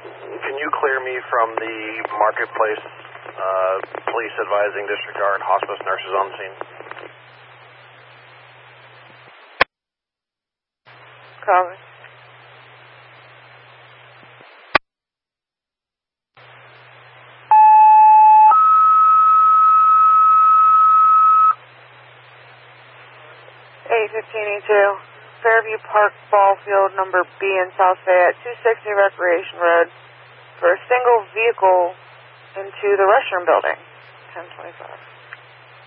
Can you clear me from the marketplace police advising disregard hospice nurses on the scene? Copy. A15E2, Fairview Park Ball Field, number B in South Fayette, 260 Recreation Road, for a single vehicle into the restroom building. 1025.